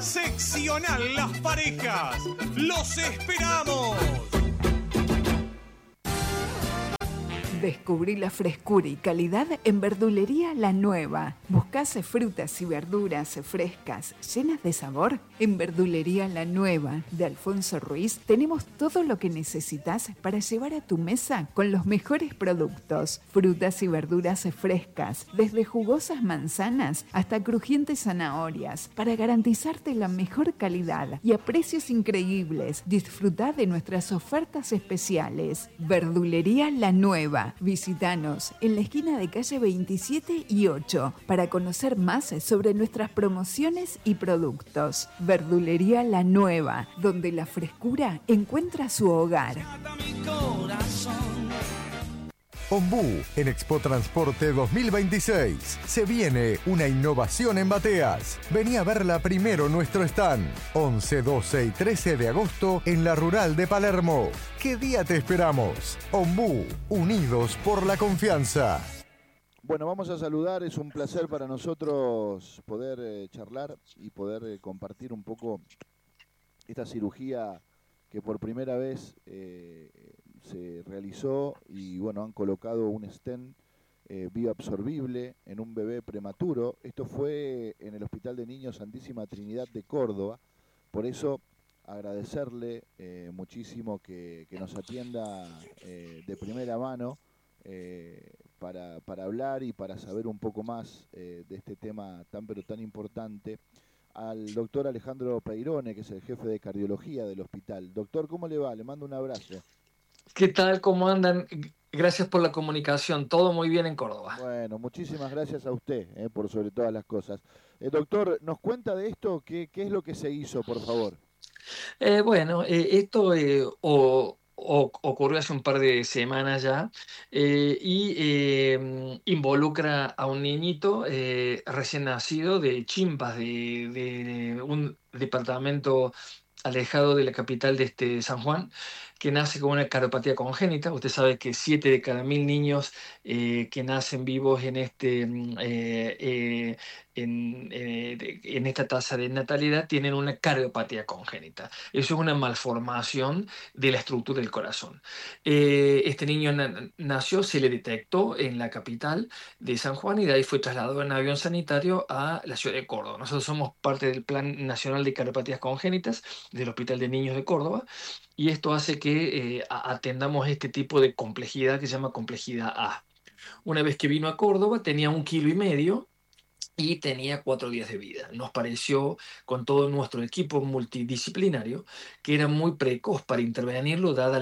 Seccional Las Parejas. ¡Los esperamos! Descubrí la frescura y calidad en Verdulería La Nueva. ¿Buscás frutas y verduras frescas, llenas de sabor? En Verdulería La Nueva de Alfonso Ruiz tenemos todo lo que necesitas para llevar a tu mesa con los mejores productos. Frutas y verduras frescas, desde jugosas manzanas hasta crujientes zanahorias, para garantizarte la mejor calidad y a precios increíbles. Disfruta de nuestras ofertas especiales. Verdulería La Nueva. Visítanos en la esquina de calle 27 y 8 para conocer más sobre nuestras promociones y productos. Verdulería La Nueva, donde la frescura encuentra su hogar. Ombú en Expo Transporte 2026. Se viene una innovación en bateas. Vení a verla primero en nuestro stand. 11, 12 y 13 de agosto en la Rural de Palermo. ¿Qué día te esperamos? Ombú, unidos por la confianza. Bueno, vamos a saludar. Es un placer para nosotros poder charlar y poder compartir un poco esta cirugía que por primera vez se realizó y bueno, han colocado un stent bioabsorbible en un bebé prematuro. Esto fue en el Hospital de Niños Santísima Trinidad de Córdoba. Por eso agradecerle muchísimo que nos atienda de primera mano para hablar y para saber un poco más de este tema tan pero tan importante, al doctor Alejandro Peirone, que es el jefe de cardiología del hospital. Doctor, ¿cómo le va? Le mando un abrazo. ¿Qué tal? ¿Cómo andan? Gracias por la comunicación. Todo muy bien en Córdoba. Bueno, muchísimas gracias a usted por sobre todas las cosas. Doctor, ¿nos cuenta de esto? ¿Qué es lo que se hizo, por favor? Esto ocurrió hace un par de semanas ya involucra a un niñito recién nacido de Chimpas, de un departamento alejado de la capital de San Juan, que nace con una cardiopatía congénita. Usted sabe que 7 de cada 1000 niños que nacen vivos en esta tasa de natalidad tienen una cardiopatía congénita. Eso es una malformación de la estructura del corazón. Este niño nació, se le detectó en la capital de San Juan y de ahí fue trasladado en avión sanitario a la ciudad de Córdoba. Nosotros somos parte del Plan Nacional de Cardiopatías Congénitas del Hospital de Niños de Córdoba, y esto hace que atendamos este tipo de complejidad que se llama complejidad A. Una vez que vino a Córdoba tenía 1,5 kilos y tenía 4 días de vida. Nos pareció, con todo nuestro equipo multidisciplinario, que era muy precoz para intervenirlo, dada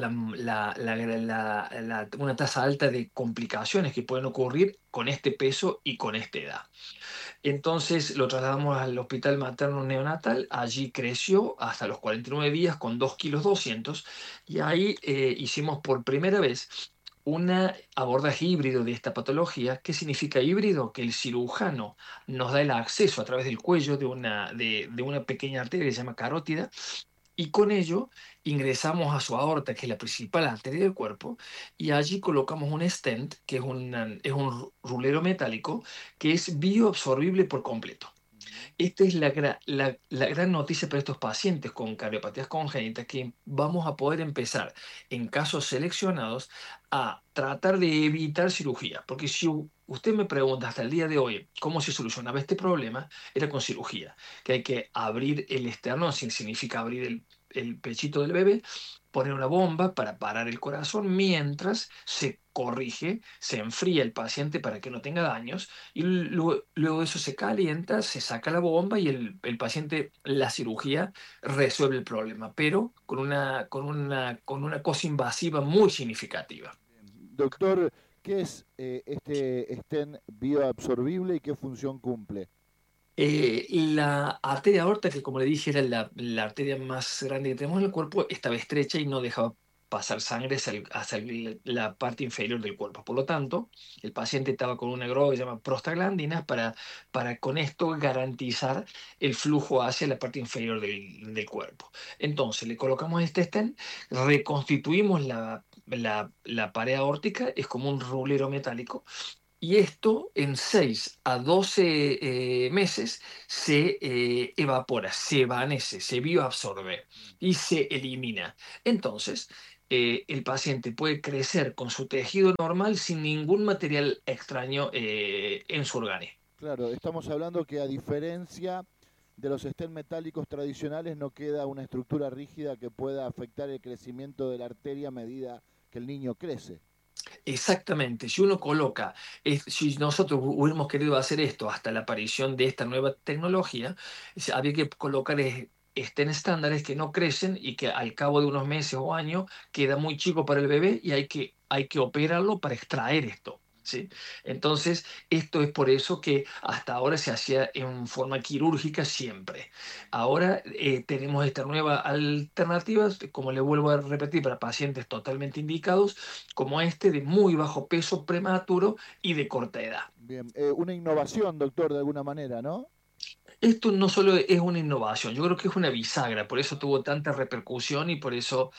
una tasa alta de complicaciones que pueden ocurrir con este peso y con esta edad. Entonces lo trasladamos al hospital materno neonatal. Allí creció hasta los 49 días con 2,2 kilos, y ahí hicimos por primera vez un abordaje híbrido de esta patología. ¿Qué significa híbrido? Que el cirujano nos da el acceso a través del cuello de una pequeña arteria que se llama carótida, y con ello ingresamos a su aorta, que es la principal arteria del cuerpo, y allí colocamos un stent, que es un rulero metálico, que es bioabsorbible por completo. Esta es la gran noticia para estos pacientes con cardiopatías congénitas, que vamos a poder empezar, en casos seleccionados, a tratar de evitar cirugía. Porque si usted me pregunta hasta el día de hoy cómo se solucionaba este problema, era con cirugía, que hay que abrir el esternón, significa abrir el pechito del bebé, poner una bomba para parar el corazón mientras se corrige, se enfría el paciente para que no tenga daños, y luego eso se calienta, se saca la bomba y el paciente, la cirugía resuelve el problema, pero con una cosa invasiva muy significativa. Doctor, ¿qué es este stent bioabsorbible y qué función cumple? La arteria aorta, que como le dije era la arteria más grande que tenemos en el cuerpo, estaba estrecha y no dejaba pasar sangre hacia la parte inferior del cuerpo. Por lo tanto, el paciente estaba con una droga que se llama prostaglandinas para con esto garantizar el flujo hacia la parte inferior del cuerpo. Entonces, le colocamos este stent, reconstituimos la pared aórtica, es como un rulero metálico, Y esto en 6 a 12 meses se evapora, se evanece, se bioabsorbe y se elimina. Entonces, el paciente puede crecer con su tejido normal sin ningún material extraño en su organismo. Claro, estamos hablando que a diferencia de los stents metálicos tradicionales no queda una estructura rígida que pueda afectar el crecimiento de la arteria a medida que el niño crece. Exactamente, si uno coloca, si nosotros hubiéramos querido hacer esto hasta la aparición de esta nueva tecnología, había que colocar stents estándares que no crecen y que al cabo de unos meses o años queda muy chico para el bebé y hay que operarlo para extraer esto. ¿Sí? Entonces, esto es por eso que hasta ahora se hacía en forma quirúrgica siempre. Ahora tenemos esta nueva alternativa, como le vuelvo a repetir, para pacientes totalmente indicados, como este de muy bajo peso prematuro y de corta edad. Bien, una innovación, doctor, de alguna manera, ¿no? Esto no solo es una innovación, yo creo que es una bisagra, por eso tuvo tanta repercusión y por eso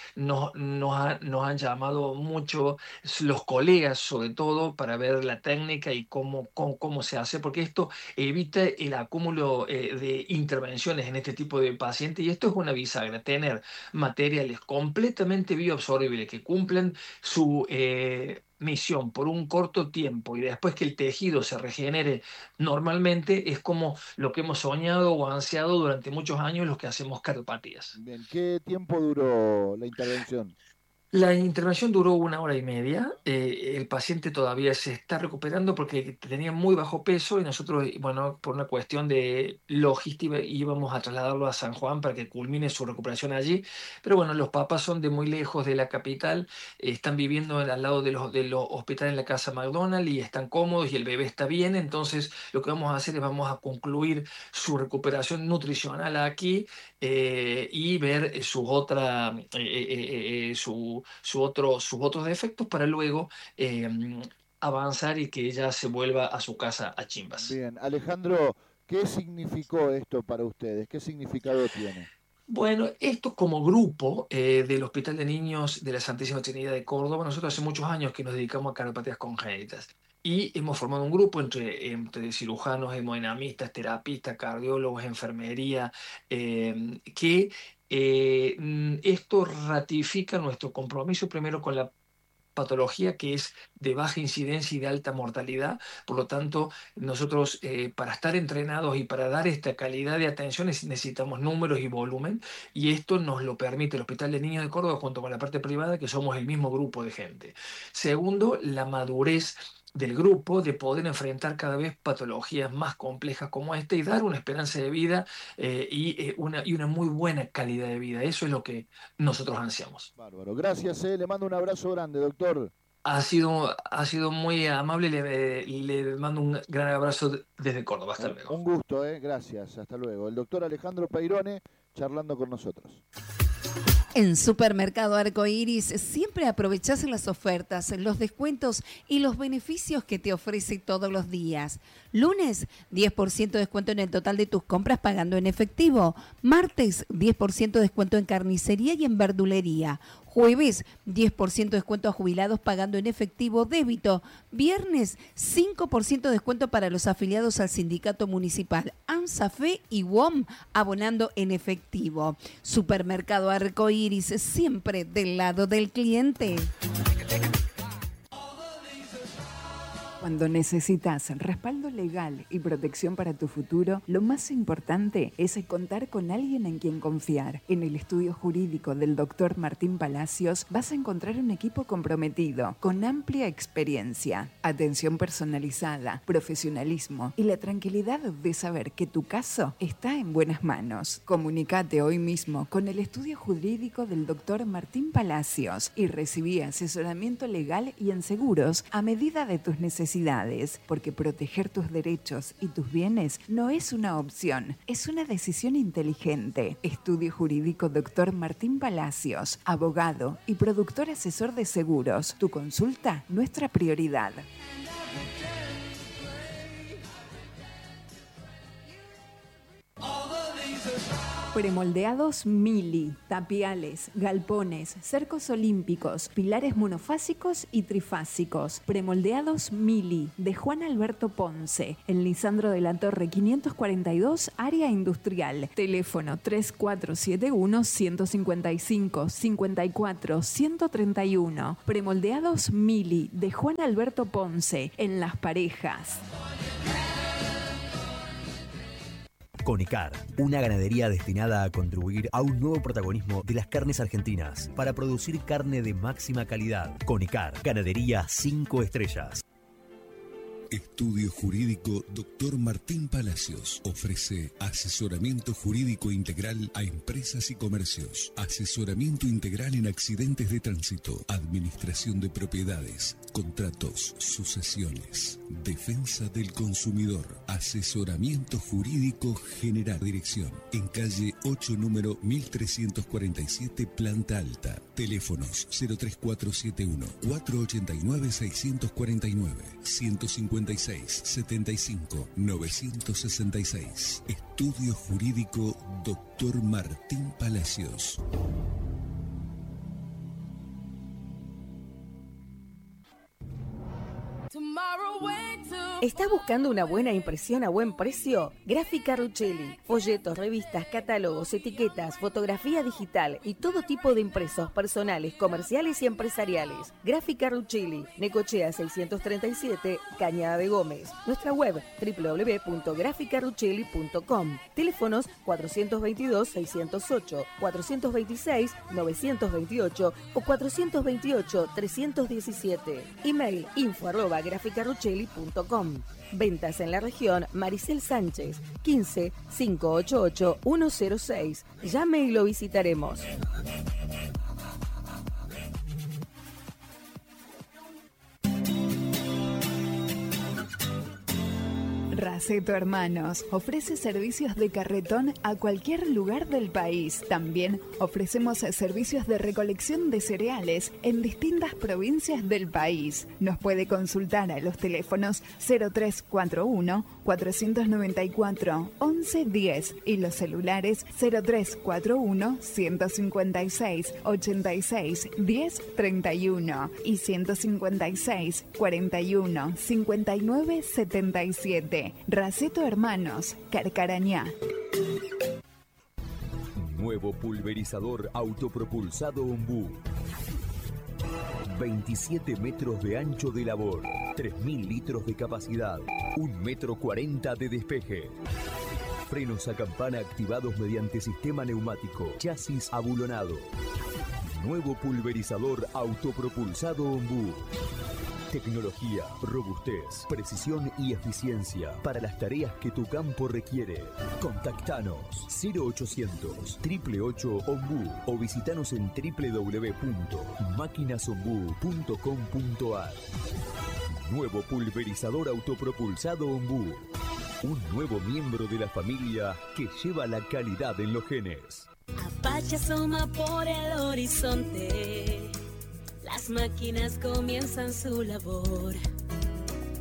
nos han llamado mucho los colegas, sobre todo, para ver la técnica y cómo se hace, porque esto evita el acúmulo de intervenciones en este tipo de pacientes y esto es una bisagra, tener materiales completamente bioabsorbibles que cumplen su misión por un corto tiempo y después que el tejido se regenere normalmente es como lo que hemos soñado o ansiado durante muchos años los que hacemos cardiopatías. Bien, ¿qué tiempo duró la intervención? La intervención duró 1 hora y media. El paciente todavía se está recuperando porque tenía muy bajo peso y nosotros, bueno, por una cuestión de logística íbamos a trasladarlo a San Juan para que culmine su recuperación allí. Pero bueno, los papás son de muy lejos de la capital, están viviendo al lado de los hospitales en la casa McDonald y están cómodos y el bebé está bien. Entonces, lo que vamos a hacer es vamos a concluir su recuperación nutricional aquí y ver sus otros defectos para luego avanzar y que ella se vuelva a su casa a Chimbas. Bien, Alejandro, ¿qué significó esto para ustedes? ¿Qué significado tiene? Bueno, esto como grupo del Hospital de Niños de la Santísima Trinidad de Córdoba, nosotros hace muchos años que nos dedicamos a cardiopatías congénitas y hemos formado un grupo entre cirujanos, hemodinamistas, terapistas, cardiólogos, enfermería, que esto ratifica nuestro compromiso primero con la patología que es de baja incidencia y de alta mortalidad. Por lo tanto, nosotros para estar entrenados y para dar esta calidad de atención necesitamos números y volumen y esto nos lo permite el Hospital de Niños de Córdoba junto con la parte privada, que somos el mismo grupo de gente. Segundo, la madurez del grupo de poder enfrentar cada vez patologías más complejas como esta y dar una esperanza de vida y una muy buena calidad de vida. Eso es lo que nosotros ansiamos. Bárbaro, gracias, le mando un abrazo grande, doctor. Ha sido muy amable y le mando un gran abrazo desde Córdoba. Hasta luego. Un gusto, gracias, hasta luego. El doctor Alejandro Peirone charlando con nosotros. En Supermercado Arcoiris siempre aprovechás las ofertas, los descuentos y los beneficios que te ofrece todos los días. Lunes, 10% de descuento en el total de tus compras pagando en efectivo. Martes, 10% de descuento en carnicería y en verdulería. Jueves, 10% de descuento a jubilados pagando en efectivo débito. Viernes, 5% de descuento para los afiliados al sindicato municipal ANSAFE y WOM abonando en efectivo. Supermercado Arcoiris, siempre del lado del cliente. Cuando necesitas respaldo legal y protección para tu futuro, lo más importante es contar con alguien en quien confiar. En el estudio jurídico del Dr. Martín Palacios vas a encontrar un equipo comprometido, con amplia experiencia, atención personalizada, profesionalismo y la tranquilidad de saber que tu caso está en buenas manos. Comunicate hoy mismo con el estudio jurídico del Dr. Martín Palacios y recibí asesoramiento legal y en seguros a medida de tus necesidades, porque proteger tus derechos y tus bienes no es una opción, es una decisión inteligente. Estudio Jurídico Dr. Martín Palacios, abogado y productor asesor de seguros. Tu consulta, nuestra prioridad. All the leaves are Premoldeados Mili, tapiales, galpones, cercos olímpicos, pilares monofásicos y trifásicos. Premoldeados Mili, de Juan Alberto Ponce, en Lisandro de la Torre 542, área industrial. Teléfono 3471-155-54-131. Premoldeados Mili, de Juan Alberto Ponce, en Las Parejas. Conicar, una ganadería destinada a contribuir a un nuevo protagonismo de las carnes argentinas para producir carne de máxima calidad. Conicar, ganadería 5 estrellas. Estudio Jurídico Dr. Martín Palacios ofrece asesoramiento jurídico integral a empresas y comercios, asesoramiento integral en accidentes de tránsito, administración de propiedades, contratos, sucesiones, defensa del consumidor, asesoramiento jurídico general. Dirección en calle 8, número 1347, planta alta. Teléfonos 03471 489 649 156 75 966. Estudio Jurídico Dr. Martín Palacios. ¿Estás buscando una buena impresión a buen precio? Gráfica Ruchelli. Folletos, revistas, catálogos, etiquetas, fotografía digital y todo tipo de impresos personales, comerciales y empresariales. Gráfica Ruchelli. Necochea 637, Cañada de Gómez. Nuestra web www.graficaruchelli.com. Teléfonos 422-608, 426-928 o 428-317. Email info@graficaruchelli.com. Ventas en la región Maricel Sánchez, 15 588 106. Llame y lo visitaremos. Raceto Hermanos ofrece servicios de carretón a cualquier lugar del país. También ofrecemos servicios de recolección de cereales en distintas provincias del país. Nos puede consultar a los teléfonos 0341 494 1110 y los celulares 0341 156 86 10 31 y 156 41 59 77. Raceto Hermanos, Carcarañá. Nuevo pulverizador autopropulsado Ombú. 27 metros de ancho de labor, 3.000 litros de capacidad, 1,40 m de despeje. Frenos a campana activados mediante sistema neumático, chasis abulonado. Nuevo pulverizador autopropulsado Ombú. Tecnología, robustez, precisión y eficiencia para las tareas que tu campo requiere. Contactanos 0800 888 Ombú o visitanos en www.maquinasombú.com.ar. Nuevo pulverizador autopropulsado Ombú. Un nuevo miembro de la familia que lleva la calidad en los genes. Apache asoma por el horizonte. Las máquinas comienzan su labor.